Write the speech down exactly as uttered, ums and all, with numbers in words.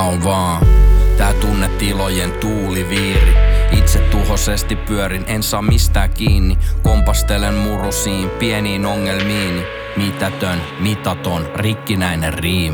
On vaan tää tunnetilojen tuuliviiri. Itse tuhosesti pyörin, en saa mistään kiinni. Kompastelen murusiin, pieniin ongelmiini. Mitätön, mitaton, rikkinäinen riimi.